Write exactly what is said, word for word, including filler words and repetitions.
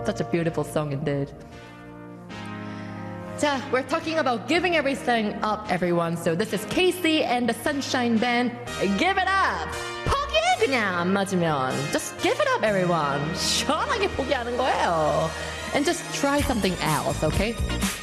Such a beautiful song indeed. 자, we're talking about giving everything up, everyone. So this is Casey and the Sunshine Band. Give it up! 포기해 그냥 안 맞으면. Just give it up, everyone. 시원하게 포기하는 거예요. And just try something else, okay?